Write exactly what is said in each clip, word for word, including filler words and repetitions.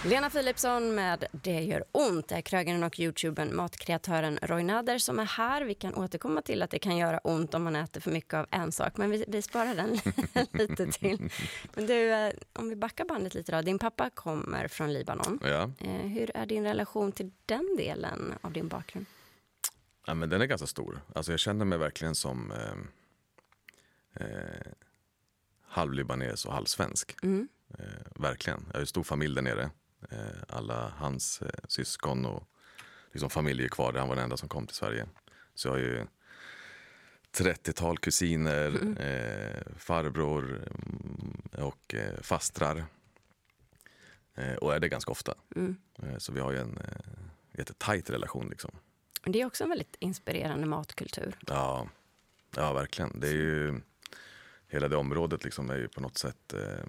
Lena Philipsson med Det gör ont är krögaren och YouTubern matkreatören Roy Nader som är här. Vi kan återkomma till att det kan göra ont om man äter för mycket av en sak, men vi, vi sparar den lite till. Men du, om vi backar bandet lite då. Din pappa kommer från Libanon. Ja. Hur är din relation till den delen av din bakgrund? Ja, men den är ganska stor. Alltså jag känner mig verkligen som eh, eh, halvlibanes och halvsvensk. Mm. Eh, verkligen. Jag har ju stor familj där nere. Eh, alla hans eh, syskon och liksom familj är kvar. Han var den enda som kom till Sverige. Så jag har ju trettiotal kusiner, mm. eh, farbror och eh, fastrar. Eh, och är det ganska ofta. Mm. Eh, så vi har ju en eh, jättetajt relation liksom. Det är också en väldigt inspirerande matkultur. Ja, ja verkligen. Det är ju, hela det området liksom är ju på något sätt eh,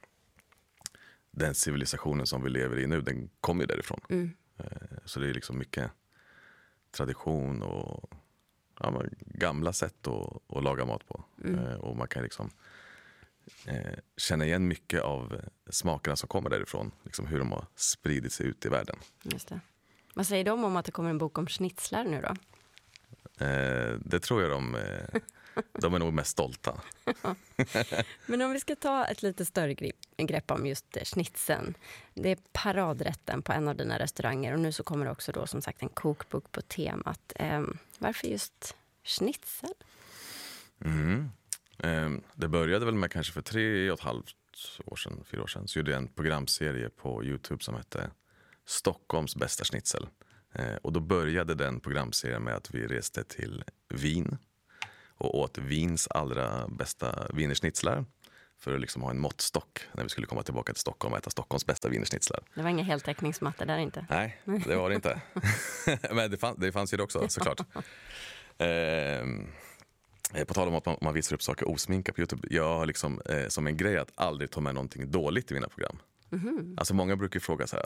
den civilisationen som vi lever i nu, den kommer ju därifrån. Mm. Eh, så det är liksom mycket tradition och ja, gamla sätt att, att laga mat på. Mm. Eh, och man kan liksom eh, känna igen mycket av smakerna som kommer därifrån. Liksom hur de har spridit sig ut i världen. Just det. Vad säger de om att det kommer en bok om schnitzlar nu då? Eh, det tror jag de, eh, de är nog mest stolta. Men om vi ska ta ett lite större grepp, grepp om just schnitzeln. Det är paradrätten på en av dina restauranger och nu så kommer det också då som sagt en kokbok på temat. Eh, varför just schnitzel? Mm. Eh, det började väl med kanske för tre och ett halvt år sedan, fyra år sedan. Så gjorde jag en programserie på YouTube som hette Stockholms bästa schnitzel. Eh, och då började den programserien med att vi reste till Wien och åt Wiens allra bästa wienerschnitzlar för att liksom ha en måttstock när vi skulle komma tillbaka till Stockholm och äta Stockholms bästa wienerschnitzlar. Det var inga heltäckningsmatta där inte. Nej, det var det inte. Men det, fann, det fanns ju det också såklart. Eh, på tal om att man, man visar upp saker osminkat på YouTube. Jag har liksom eh, som en grej att aldrig ta med någonting dåligt i mina program. Mm-hmm. Alltså många brukar fråga så här: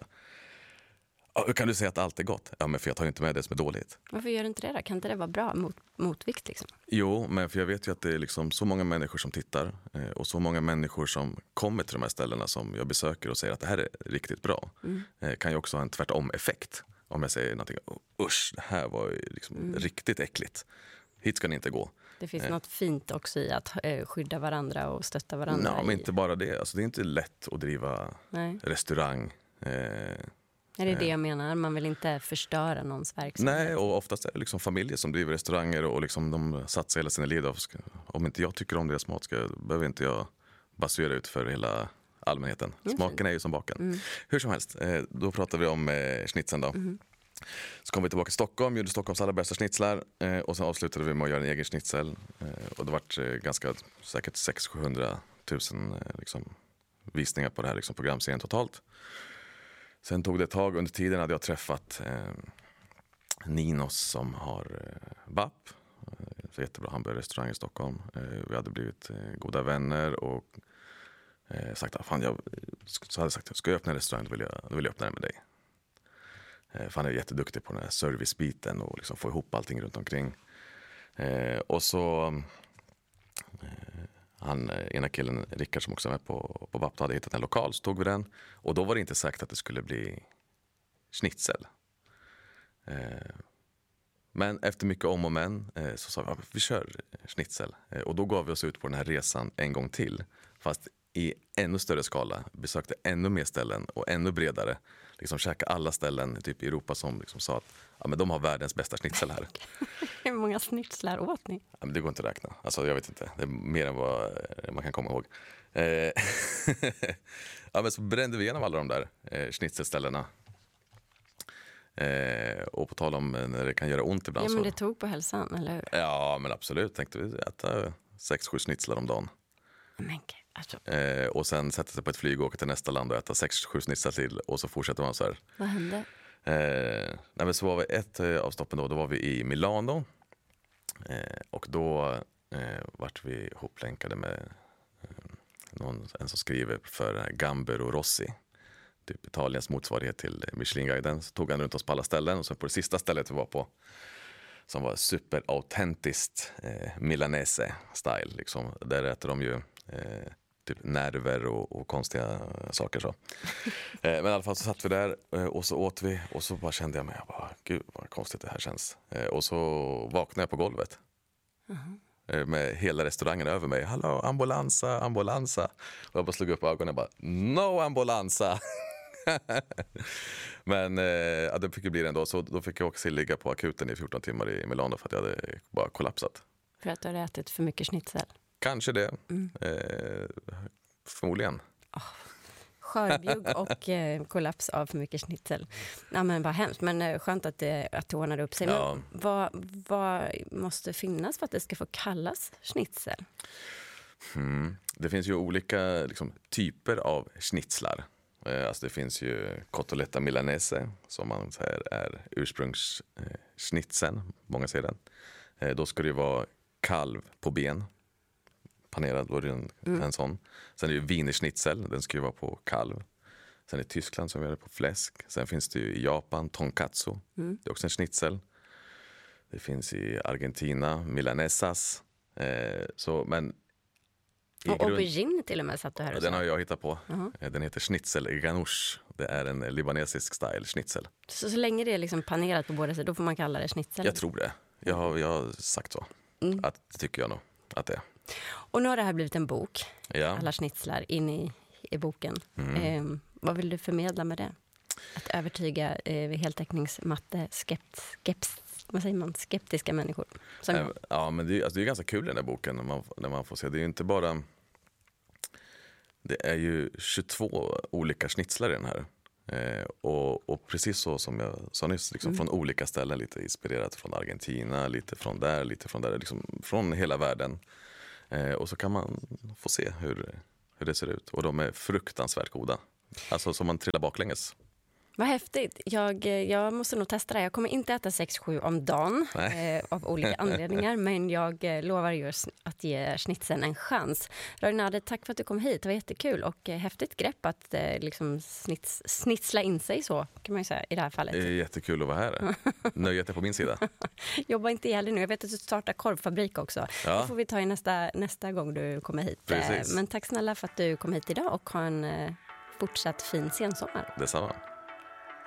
hur kan du säga att allt är gott? Ja, men för jag tar inte med det som är dåligt. Varför gör du inte det då? Kan inte det vara bra mot, motvikt liksom? Jo, men för jag vet ju att det är liksom så många människor som tittar eh, och så många människor som kommer till de här ställena som jag besöker och säger att det här är riktigt bra. Mm. Eh, kan ju också ha en tvärtom-effekt. Om jag säger någonting, oh, usch, det här var ju liksom mm. riktigt äckligt. Hit ska ni inte gå. Det finns eh. något fint också i att eh, skydda varandra och stötta varandra. Nej, men inte bara det. Alltså, det är inte lätt att driva Nej. restaurang. Eh, Är det det jag menar? Man vill inte förstöra någons verksamhet. Nej, och oftast är det liksom familjer som driver restauranger och liksom de satsar hela sina liv. Om inte jag tycker om deras mat ska, behöver inte jag basurera ut för hela allmänheten. Smaken är ju som baken. Mm. Hur som helst, då pratar vi om schnitzeln då. Mm. Så kom vi tillbaka till Stockholm, gjorde Stockholms allra bästa schnitzlar och sen avslutade vi med att göra en egen schnitzel. Och det var ganska säkert sex till sjuhundra tusen liksom, visningar på det här liksom, programserien totalt. Sen tog det ett tag, under tiden hade jag träffat eh, Ninos som har eh, B A P, eh, jättebra hamburgerrestaurang i Stockholm. Eh, vi hade blivit eh, goda vänner och eh, sagt att fan, jag, så hade jag sagt, ska jag öppna en restaurang då vill jag, då vill jag öppna den med dig. Eh, för han är jätteduktig på den här servicebiten och liksom få ihop allting runt omkring. Eh, och så eh, han, ena killen, Rickard som också var med på, på B A P, hade hittat en lokal, så tog vi den. Och då var det inte säkert att det skulle bli schnitzel. Eh, men efter mycket om och men eh, så sa vi, ja, vi kör schnitzel. Eh, och då gav vi oss ut på den här resan en gång till. Fast i ännu större skala, besökte ännu mer ställen och ännu bredare. Liksom käka alla ställen typ i Europa som liksom sa att ja, men de har världens bästa schnitzel här. Hur många schnitzlar åt ni? Ja, men det går inte att räkna. Alltså, jag vet inte. Det är mer än vad man kan komma ihåg. Eh, ja, men så brände vi igenom alla de där eh, schnitzelställena. Eh, och på tal om när det kan göra ont ibland. Ja, men det så... tog på hälsan, eller hur? Ja, men absolut. Tänkte vi äta sex, sju schnitzlar om dagen. Men, alltså... eh, och sen sätta sig på ett flyg och åka till nästa land och äta sex, sju schnitzlar till. Och så fortsätter man så här. Vad hände? Eh, när vi så var vi ett eh, av stoppen då, då var vi i Milano. Eh, och då eh, vart vi ihoplänkade med eh, någon, en som skriver för Gambero Rossi, typ Italiens motsvarighet till Michelin-guiden. Så tog han runt oss på alla ställen och så på det sista stället vi var på, som var superautentiskt eh, milanese style liksom. Där äter de ju eh, typ nerver och, och konstiga saker. Så. Men i alla fall så satt vi där och så åt vi och så bara kände jag mig, jag bara, gud vad konstigt det här känns. Och så vaknade jag på golvet. Uh-huh. Med hela restaurangen över mig. Hallå, ambulansa, ambulansa. Och jag bara slog upp ögonen och bara, no ambulansa. Men ja, det fick ju bli det ändå. Så då fick jag också ligga på akuten i fjorton timmar i Milano för att jag hade bara kollapsat. För att du hade ätit för mycket schnitzel? Kanske det. Mm. Eh, förmodligen. Oh, skörbjugg och eh, kollaps av för mycket schnitzel. Ja, men vad hemskt. Men eh, skönt att det, att det ordnade upp sig. Ja. Men vad, vad måste finnas för att det ska få kallas schnitzel? Mm. Det finns ju olika liksom, typer av schnitzlar. Eh, alltså det finns ju cotoletta milanese som man säger är ursprungsschnitzeln. Eh, Många säger den. Eh, då ska det ju vara kalv på ben. Panerad, då är det en, mm. en sån. Sen är det ju wienerschnitzel, den ska ju vara på kalv. Sen är det Tyskland som gör det på fläsk. Sen finns det ju i Japan tonkatsu, mm. det är också en schnitzel. Det finns i Argentina milanesas. Eh, så, men och grund... aubergine till och med satt du här och den har jag hittat på. Uh-huh. Den heter schnitzel ganoush. Det är en libanesisk style schnitzel. Så, så länge det är liksom panerat på båda sidor, då får man kalla det schnitzel? Jag tror det. Jag har, jag har sagt så. Mm. Att, det tycker jag nog att det är. Och nu har det här blivit en bok, ja. Alla schnitzlar in i, i boken. Mm. Eh, vad vill du förmedla med det? Att övertyga eh, heltäckningsmatte skept, skept, vad säger man? skeptiska människor. Som äh, ja, men det är, alltså, det är ganska kul den där boken när man, när man får se. Det är ju inte bara... Det är ju tjugotvå olika schnitzlar i den här. Eh, och, och precis så som jag sa nyss, liksom, mm. från olika ställen, lite inspirerat från Argentina, lite från där, lite från där, liksom, från hela världen. Eh, och så kan man få se hur, hur det ser ut. Och de är fruktansvärt goda. Alltså som man trillar baklänges. Vad häftigt. Jag, jag måste nog testa det. Jag kommer inte äta sex sju om dagen eh, av olika anledningar. Men jag eh, lovar just att ge schnitzeln en chans. Roynade, tack för att du kom hit. Det var jättekul och eh, häftigt grepp att eh, liksom snits, snitsla in sig så, kan man ju säga i det här fallet. Det är jättekul att vara här. Nöjet är på min sida. Jobba inte ihjäl nu. Jag vet att du startar korvfabrik också. Ja. Det får vi ta i nästa, nästa gång du kommer hit. Precis. Men tack snälla för att du kom hit idag och ha en eh, fortsatt fin sensommar. Detsamma.